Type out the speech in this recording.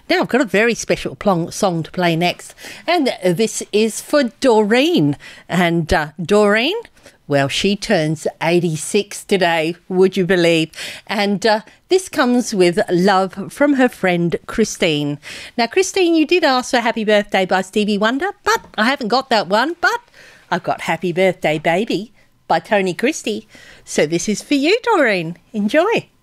Now I've got a very special song to play next, and this is for Doreen. And Doreen, well, she turns 86 today, would you believe? And this comes with love from her friend Christine. Now, Christine, you did ask for Happy Birthday by Stevie Wonder, but I haven't got that one. But I've got Happy Birthday Baby by Tony Christie. So this is for you, Doreen. Enjoy.